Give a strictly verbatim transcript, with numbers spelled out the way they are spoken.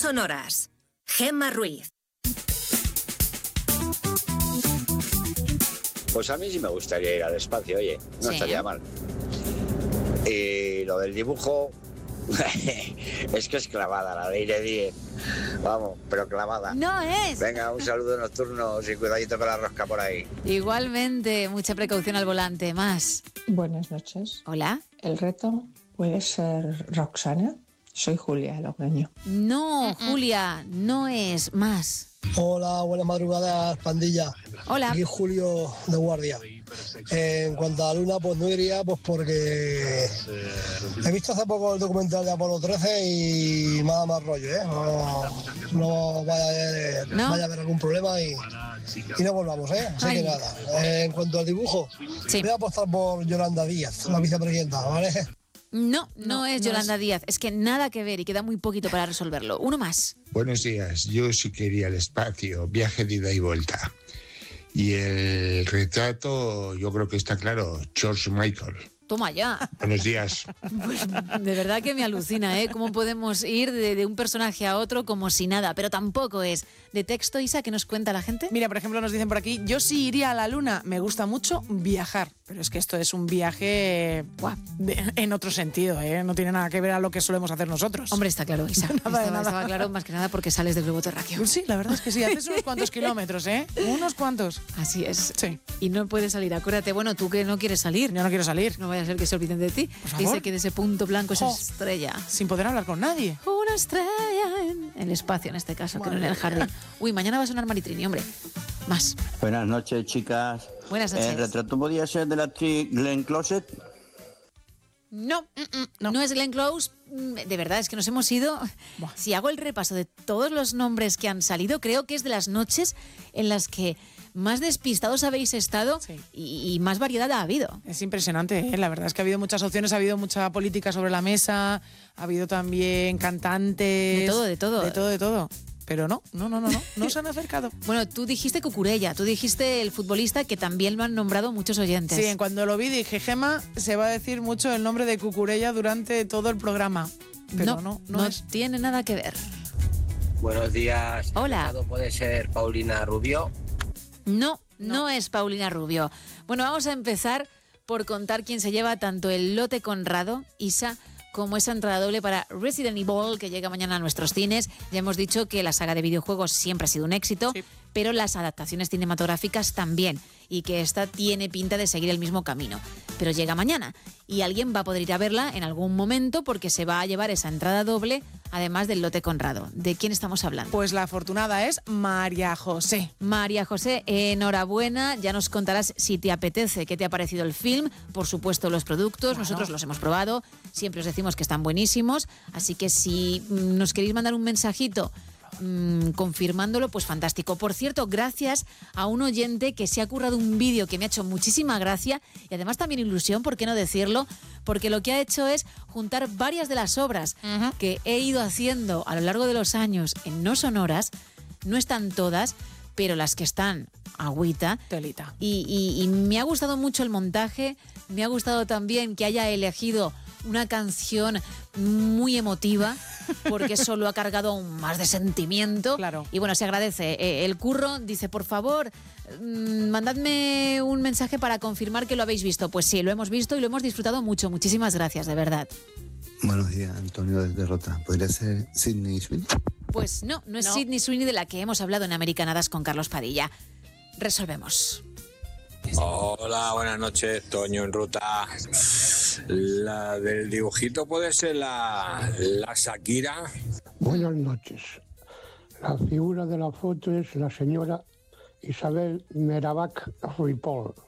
sonoras. Gemma Ruiz. Pues a mí sí me gustaría ir al espacio, oye, no Sí. estaría mal. Y lo del dibujo, es que es clavada, la ley de diez. Vamos, pero clavada. No es. Venga, un saludo nocturno y cuidadito con la rosca por ahí. Igualmente, mucha precaución al volante. Más. Buenas noches. Hola. El reto puede ser Roxana. Soy Julia de Logroño. No, Julia, no es. Más. Hola, buenas madrugadas, pandilla. Hola. Aquí Julio de Guardia. Eh, en cuanto a Luna, pues no iría, pues porque he visto hace poco el documental de Apolo trece y nada más rollo, ¿eh? No, no vaya a haber, ¿No? vaya a haber algún problema y, y no volvamos, ¿eh? Así Ay. que nada. Eh, en cuanto al dibujo, Sí. voy a apostar por Yolanda Díaz, la vicepresidenta, ¿vale? No, no, No, es no Yolanda es. Díaz. Es que nada que ver y queda muy poquito para resolverlo. Uno más. Buenos días, yo sí quería el espacio, viaje de ida y vuelta. Y el retrato, yo creo que está claro, George Michael. Toma ya. Buenos días. Pues de verdad que me alucina, ¿eh? Cómo podemos ir de, de un personaje a otro como si nada, pero tampoco es. De texto, Isa, ¿qué nos cuenta la gente? Mira, por ejemplo, nos dicen por aquí, yo sí iría a la luna, me gusta mucho viajar, pero es que esto es un viaje buah, de- en otro sentido, ¿eh? No tiene nada que ver a lo que solemos hacer nosotros. Hombre, está claro, Isa. Nada de estaba, nada. estaba claro más que nada porque sales del globo terráqueo. Sí, la verdad es que sí, haces unos cuantos kilómetros, ¿eh? Unos cuantos. Así es. Sí. Y no puedes salir. Acuérdate, bueno, tú que no quieres salir. Yo no quiero salir, No vaya a ser que se olviden de ti. Por Y favor. se quede ese punto blanco, esa Jo. estrella. sin poder hablar con nadie. Una estrella en el espacio, en este caso, que no en el jardín. Uy, mañana va a sonar Maritrini, hombre. Más. Buenas noches, chicas. Buenas noches. ¿El retrato podía ser de la actriz Glenn Closet? No, mm, mm, no, es Glenn Close. Mm, De verdad, es que nos hemos ido. Buah. Si hago el repaso de todos los nombres que han salido, creo que es de las noches en las que más despistados habéis estado Sí. y, y más variedad ha habido. Es impresionante, ¿eh? La verdad es que ha habido muchas opciones, ha habido mucha política sobre la mesa, ha habido también cantantes... De todo, de todo. De todo, de todo. Pero no, no, no, no, no, no se han acercado. Bueno, tú dijiste Cucurella, tú dijiste el futbolista, que también lo han nombrado muchos oyentes. Sí, en cuando lo vi dije, Gema, se va a decir mucho el nombre de Cucurella durante todo el programa. Pero no, no, no es. tiene nada que ver. Buenos días. Hola. ¿El puede ser Paulina Rubio? No, no, es Paulina Rubio. Bueno, vamos a empezar por contar quién se lleva tanto el lote Conrado, Isa, como esa entrada doble para Resident Evil, que llega mañana a nuestros cines. Ya hemos dicho que la saga de videojuegos siempre ha sido un éxito, Sí. pero las adaptaciones cinematográficas también, y que esta tiene pinta de seguir el mismo camino. Pero llega mañana, y alguien va a poder ir a verla en algún momento porque se va a llevar esa entrada doble, además del lote Conrado. ¿De quién estamos hablando? Pues la afortunada es María José. María José, enhorabuena. Ya nos contarás si te apetece, qué te ha parecido el film, por supuesto los productos, Claro. nosotros los hemos probado, siempre os decimos que están buenísimos, así que si mm, nos queréis mandar un mensajito mm, confirmándolo, pues fantástico. Por cierto, gracias a un oyente que se ha currado un vídeo que me ha hecho muchísima gracia y además también ilusión, ¿por qué no decirlo? Porque lo que ha hecho es juntar varias de las obras Ujú. que he ido haciendo a lo largo de los años en No Sonoras. No están todas, pero las que están, agüita. Telita. Y, y- y me ha gustado mucho el montaje, me ha gustado también que haya elegido una canción muy emotiva, porque eso lo ha cargado aún más de sentimiento. Claro. Y bueno, se agradece. Eh, el curro dice, por favor, mm, mandadme un mensaje para confirmar que lo habéis visto. Pues sí, lo hemos visto y lo hemos disfrutado mucho. Muchísimas gracias, de verdad. Buenos días, Antonio desde Rota. ¿Podría ser Sydney Sweeney? Pues no, no es No. Sydney Sweeney de la que hemos hablado en Americanadas con Carlos Padilla. Resolvemos. Hola, buenas noches, Toño en ruta. La del dibujito puede ser la, la Shakira. Buenas noches. La figura de la foto es la señora Isabel Merabach Ripoll.